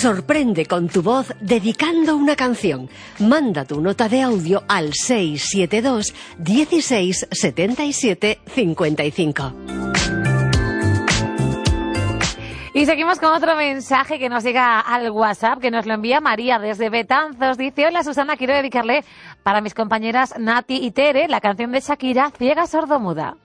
Sorprende con tu voz dedicando una canción. Manda tu nota de audio al 672 16 77 55. Y seguimos con otro mensaje que nos llega al WhatsApp, que nos lo envía María desde Betanzos. Dice: hola Susana, quiero dedicarle para mis compañeras Nati y Tere la canción de Shakira, Ciega Sordomuda.